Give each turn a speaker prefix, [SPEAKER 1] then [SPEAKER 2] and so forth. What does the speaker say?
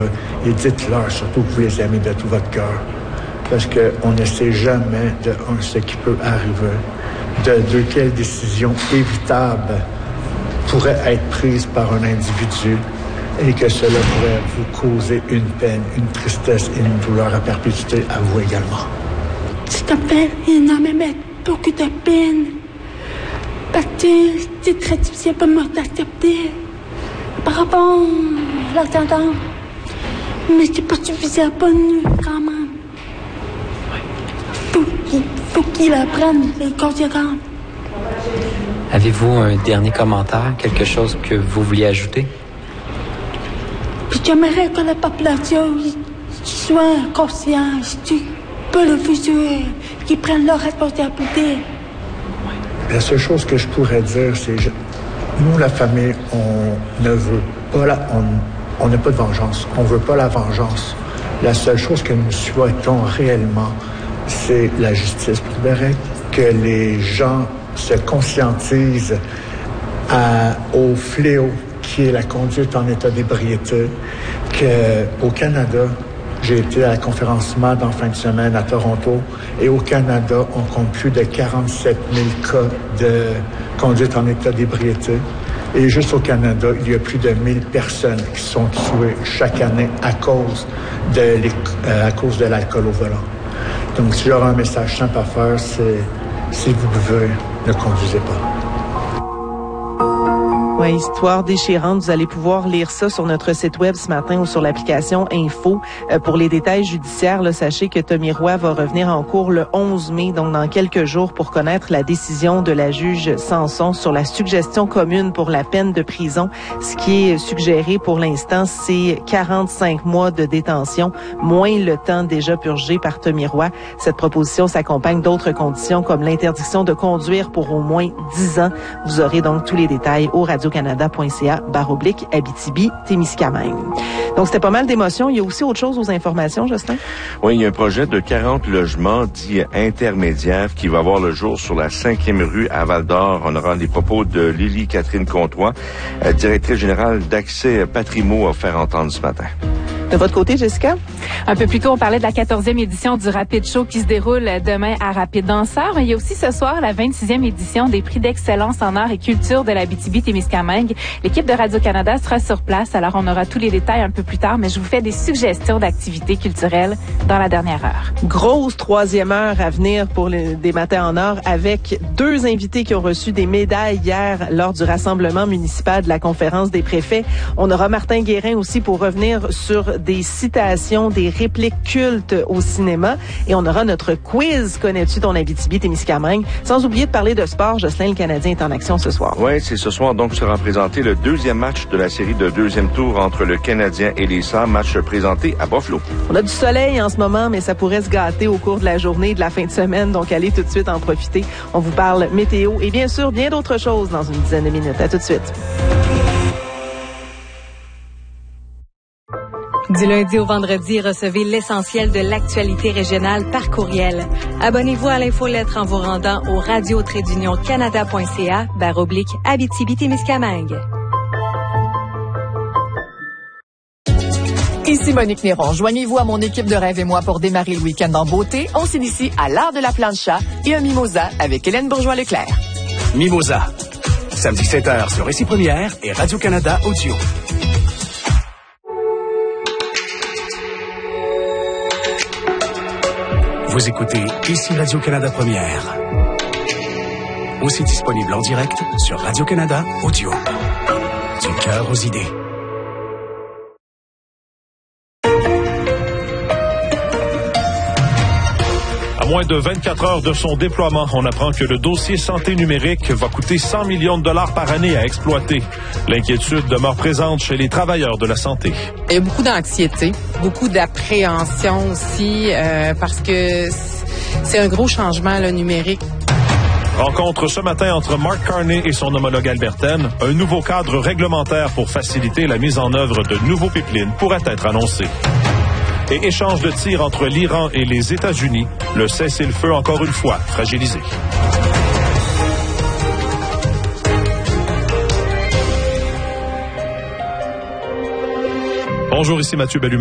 [SPEAKER 1] Et dites-leur surtout que vous les aimez de tout votre cœur. Parce qu'on ne sait jamais de ce qui peut arriver, de quelles décisions évitables pourraient être prises par un individu et que cela pourrait vous causer une peine, une tristesse et une douleur à perpétuité à vous également.
[SPEAKER 2] S'il te plaît, il n'en me met beaucoup de peine. Parce que c'est très difficile pour moi d'accepter par rapport à l'attentat. Mais c'est pas suffisant pour nous, quand même. Faut qu'il apprenne les conséquences.
[SPEAKER 3] Avez-vous un dernier commentaire, quelque chose que vous vouliez ajouter?
[SPEAKER 2] Puis j'aimerais que la population soit consciente pour le futur, qu'ils prennent leur responsabilité.
[SPEAKER 1] La seule chose que je pourrais dire, c'est nous, la famille, on ne veut pas on n'a pas de vengeance. On ne veut pas la vengeance. La seule chose que nous souhaitons réellement, c'est la justice pour Derek, que les gens se conscientisent au fléau qui est la conduite en état d'ébriété, qu'au Canada, j'ai été à la conférence MAD en fin de semaine à Toronto, et au Canada, on compte plus de 47 000 cas de conduite en état d'ébriété. Et juste au Canada, il y a plus de 1000 personnes qui sont tuées chaque année à cause de l'alcool au volant. Donc, si j'aurais un message simple à faire, c'est si vous buvez, ne conduisez pas.
[SPEAKER 4] Ouais, histoire déchirante. Vous allez pouvoir lire ça sur notre site web ce matin ou sur l'application Info. Pour les détails judiciaires, là, sachez que Tommy Roy va revenir en cours le 11 mai, donc dans quelques jours, pour connaître la décision de la juge Sanson sur la suggestion commune pour la peine de prison. Ce qui est suggéré pour l'instant, c'est 45 mois de détention, moins le temps déjà purgé par Tommy Roy. Cette proposition s'accompagne d'autres conditions comme l'interdiction de conduire pour au moins 10 ans. Vous aurez donc tous les détails au radiocanada.ca/Abitibi-Témiscamingue. Donc, c'était pas mal d'émotions. Il y a aussi autre chose aux informations, Justin?
[SPEAKER 5] Oui, il y a un projet de 40 logements dits intermédiaires qui va voir le jour sur la 5e rue à Val-d'Or. On aura les propos de Lily Catherine Comtois, directrice générale d'Accès Patrimo, à faire entendre ce matin.
[SPEAKER 4] De votre côté, Jessica?
[SPEAKER 6] Un peu plus tôt, on parlait de la 14e édition du Rapid Show qui se déroule demain à Rapid Danseur. Il y a aussi ce soir la 26e édition des prix d'excellence en art et culture de l'Abitibi-Témiscamingue. L'équipe de Radio-Canada sera sur place, alors on aura tous les détails un peu plus tard, mais je vous fais des suggestions d'activités culturelles dans la dernière heure.
[SPEAKER 4] Grosse 3e heure à venir pour des matins en or avec 2 invités qui ont reçu des médailles hier lors du rassemblement municipal de la conférence des préfets. On aura Martin Guérin aussi pour revenir sur des citations, des répliques cultes au cinéma. Et on aura notre quiz « Connais-tu ton Abitibi-Témiscamingue ?» Sans oublier de parler de sport. Jocelyn, le Canadien, est en action ce soir.
[SPEAKER 5] Oui, c'est ce soir donc sera présenté le 2e match de la série de 2e tour entre le Canadien et les Sabres, match présenté à Buffalo.
[SPEAKER 4] On a du soleil en ce moment, mais ça pourrait se gâter au cours de la journée et de la fin de semaine. Donc, allez tout de suite en profiter. On vous parle météo et bien sûr, bien d'autres choses dans une dizaine de minutes. À tout de suite.
[SPEAKER 7] Du lundi au vendredi, recevez l'essentiel de l'actualité régionale par courriel. Abonnez-vous à l'infolettre en vous rendant au radio-canada.ca/Abitibi-Témiscamingue.
[SPEAKER 8] Ici Monique Néron. Joignez-vous à mon équipe de Rêve et moi pour démarrer le week-end en beauté. On s'initie à l'art de la plancha et un mimosa avec Hélène Bourgeois-Leclerc.
[SPEAKER 9] Mimosa, samedi 7h sur Récit Première et Radio-Canada Audio. Vous écoutez ici Radio-Canada Première. Aussi disponible en direct sur Radio-Canada Audio. Du cœur aux idées.
[SPEAKER 10] À moins de 24 heures de son déploiement, on apprend que le dossier santé numérique va coûter 100 millions de dollars par année à exploiter. L'inquiétude demeure présente chez les travailleurs de la santé.
[SPEAKER 11] Il y a beaucoup d'anxiété, beaucoup d'appréhension aussi, parce que c'est un gros changement le numérique.
[SPEAKER 10] Rencontre ce matin entre Mark Carney et son homologue albertaine. Un nouveau cadre réglementaire pour faciliter la mise en œuvre de nouveaux pipelines pourrait être annoncé. Et échange de tirs entre l'Iran et les États-Unis, le cessez-le-feu encore une fois fragilisé. Bonjour, ici Mathieu Bellumont.